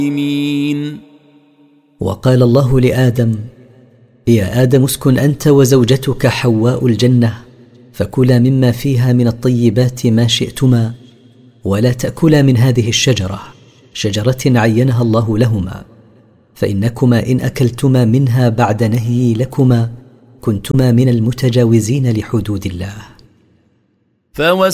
وقال الله لآدم: يا آدم اسكن أنت وزوجتك حواء الجنة، فكلا مما فيها من الطيبات ما شئتما، ولا تأكلا من هذه الشجرة، شجرة عينها الله لهما، فإنكما إن أكلتما منها بعد نهيي لكما كنتما من المتجاوزين لحدود الله.